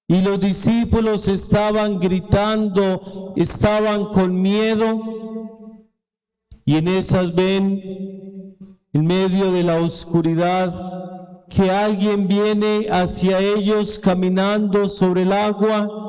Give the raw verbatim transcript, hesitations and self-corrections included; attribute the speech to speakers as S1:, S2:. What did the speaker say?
S1: Y los discípulos estaban gritando, estaban con miedo, y en esas ven, en medio de la oscuridad, que alguien viene hacia ellos caminando sobre el agua,